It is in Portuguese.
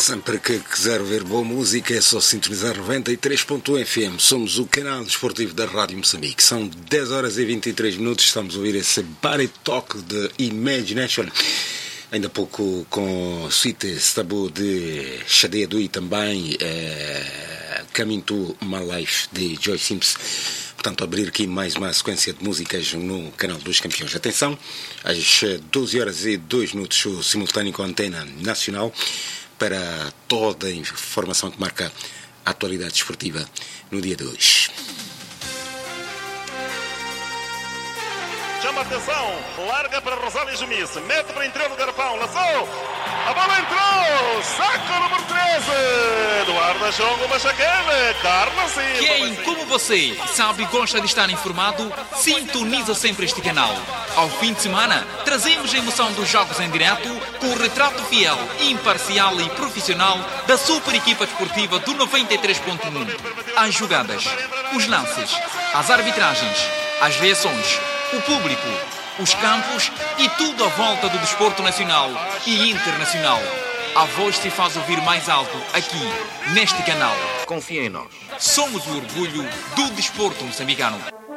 Sempre que quiser ver boa música é só sintonizar 93.1 FM. Somos o canal desportivo da Rádio Moçambique. São 10 horas e 23 minutos. Estamos a ouvir esse Body Talk de Imagination. Ainda há pouco com Suite Tabu de Xadeia e também Coming to My Life de Joy Simpson. Portanto, abrir aqui mais uma sequência de músicas no canal dos campeões. Atenção, às 12 horas e 2 minutos, o simultâneo com a Antena Nacional para toda a informação que marca a atualidade esportiva no dia de hoje. Chama atenção, larga para Rosália Jumice, mete para o interior do garrafão, lançou, a bola entrou, saco número 13, Eduardo Chongo Machacane, Carlos Silva. Quem, como você, sabe e gosta de estar informado, sintoniza sempre este canal. Ao fim de semana, trazemos a emoção dos jogos em direto com o retrato fiel, imparcial e profissional da super equipa desportiva do 93.1. As jogadas, os lances, as arbitragens, as reações, o público, os campos e tudo à volta do desporto nacional e internacional. A voz se faz ouvir mais alto aqui, neste canal. Confia em nós. Somos o orgulho do desporto moçambicano.